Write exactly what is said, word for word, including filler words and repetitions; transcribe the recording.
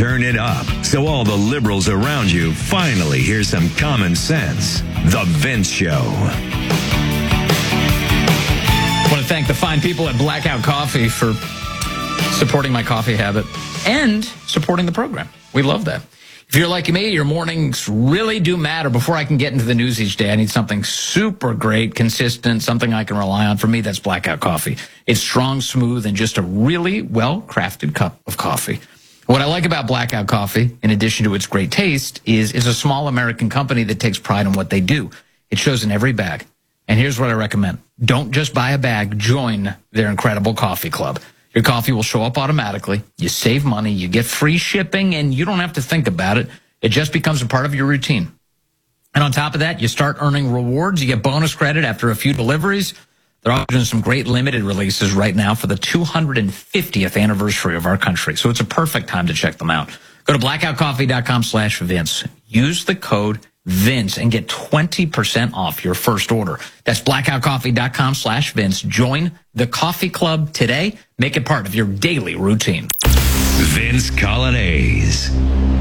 turn it up so all the liberals around you finally hear some common sense. The Vince Show. I want to thank the fine people at Blackout Coffee for supporting my coffee habit and supporting the program. We love that. If you're like me, your mornings really do matter. Before I can get into the news each day, I need something super great, consistent, something I can rely on. For me, that's Blackout Coffee. It's strong, smooth, and just a really well-crafted cup of coffee. What I like about Blackout Coffee, in addition to its great taste, is it's a small American company that takes pride in what they do. It shows in every bag. And here's what I recommend. Don't just buy a bag. Join their incredible coffee club. Your coffee will show up automatically. You save money. You get free shipping, and you don't have to think about it. It just becomes a part of your routine. And on top of that, you start earning rewards. You get bonus credit after a few deliveries. They're also doing some great limited releases right now for the two hundred fiftieth anniversary of our country. So it's a perfect time to check them out. Go to blackoutcoffee.com slash Vince. Use the code Vince and get twenty percent off your first order. That's blackoutcoffee.com slash Vince. Join the coffee club today. Make it part of your daily routine. Vince Coglianese.